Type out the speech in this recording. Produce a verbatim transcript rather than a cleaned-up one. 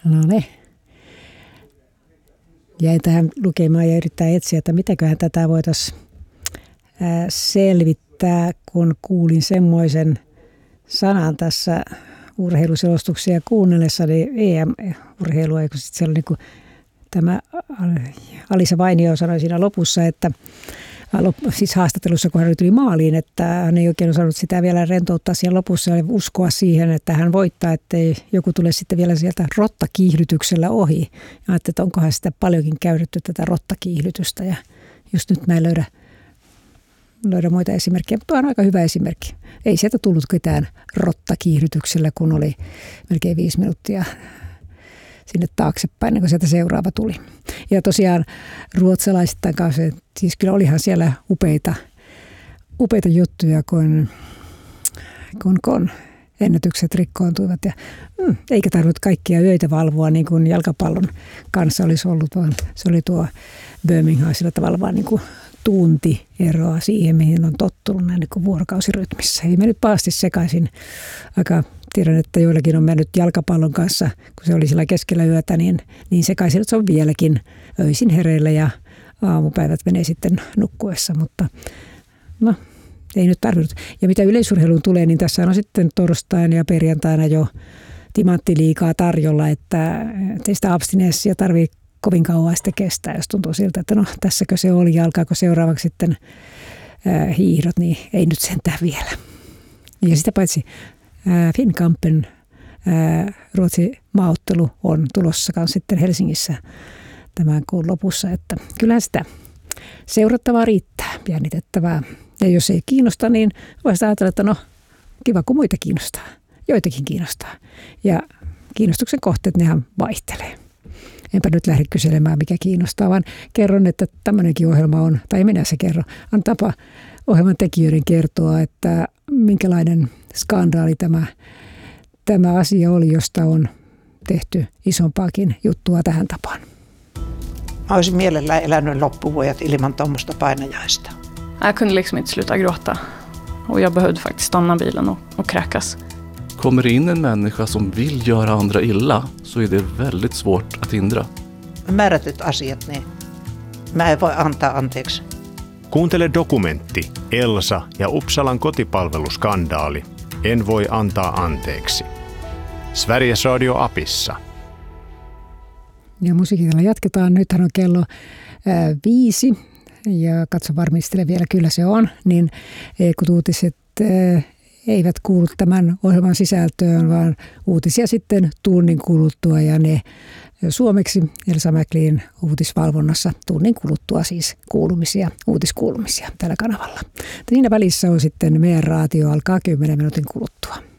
No ne. Jäin tähän lukemaan ja yrittää etsiä, että mitäköhän tätä voitaisiin selvittää, kun kuulin semmoisen sanan tässä urheiluselostuksia kuunnellessani E M-urheilua, eikö sitten siellä niin kuin tämä Alisa Vainio sanoi siinä lopussa, että siis haastattelussa, kun hän tuli maaliin, että hän ei oikein osannut sitä vielä rentouttaa siellä lopussa ja uskoa siihen, että hän voittaa, ettei joku tule sitten vielä sieltä rottakiihdytyksellä ohi. Ja ajattelin, että onkohan sitä paljonkin käytetty tätä rottakiihdytystä ja just nyt mä en löydä, löydä muita esimerkkejä, mutta on aika hyvä esimerkki. Ei sieltä tullut ketään rottakiihdytyksellä, kun oli melkein viisi minuuttia sinne taaksepäin, ennen kuin sieltä seuraava tuli. Ja tosiaan ruotsalaisittain kanssa, siis kyllä olihan siellä upeita, upeita juttuja, kun, kun, kun ennätykset rikkoontuivat. Ja, mm, eikä tarvinnut kaikkia öitä valvoa, niin kuin jalkapallon kanssa olisi ollut, vaan se oli tuo Birmingham sillä tavalla vaan niin kuin tunti eroa siihen, mihin on tottunut näin niin kuin vuorokausirytmissä. Ei mennyt pahasti sekaisin. Aika tiedän, että joillakin on mennyt jalkapallon kanssa, kun se oli sillä keskellä yötä, niin, niin sekaisin, että se on vieläkin öisin hereillä ja aamupäivät menee sitten nukkuessa, mutta no, ei nyt tarvinnut. Ja mitä yleisurheiluun tulee, niin tässä on sitten torstaina ja perjantaina jo timanttiliigaa tarjolla, että teistä abstinenssia tarvitsee kovin kauan sitä kestää, jos tuntuu siltä, että no tässäkö se oli ja alkaako seuraavaksi sitten äh, hiihdot, niin ei nyt sentään vielä. Ja sitä paitsi äh, Finnkampen äh, Ruotsin maaottelu on tulossa kanssa sitten Helsingissä tämän kuun lopussa, että kyllähän sitä seurattavaa riittää, jännitettävää. Ja jos ei kiinnosta, niin voisi ajatella, että no kiva kun muita kiinnostaa, joitakin kiinnostaa. Ja kiinnostuksen kohteet, nehän vaihtelee. Enpä nyt lähde kyselemään, mikä kiinnostaa, vaan kerron, että tämmöinenkin ohjelma on, tai minä se kerro. On tapa ohjelman tekijöiden kertoa, että minkälainen skandaali tämä, tämä asia oli, josta on tehty isompaakin juttua tähän tapaan. Mä olisin mielellään elänyt loppuvuodet ilman tuommoista painajaista. Jag kunde liksom inte sluta gråta. Och jag behövde faktiskt stanna bilen och, och kräkas. Kommer in en människa som vill göra andra illa, så är det väldigt svårt att hindra. Määrätyt asiat, niin mä en voi antaa anteeksi. Kuuntele dokumentti Elsa ja Uppsalan kotipalveluskandaali. En voi antaa anteeksi. Sveriges Radio-apissa. Ja musiikilla jatketaan. Nythän on kello ää, viisi. Ja katso varmistele vielä, kyllä se on. Niin kun uutiset ää, eivät kuulu tämän ohjelman sisältöön, vaan uutisia sitten tunnin kuluttua ja ne suomeksi Elsa Mäklin uutisvalvonnassa tunnin kuluttua siis kuulumisia, uutiskuulumisia tällä kanavalla. Siinä välissä on sitten meidän raatio alkaa kymmenen minuutin kuluttua.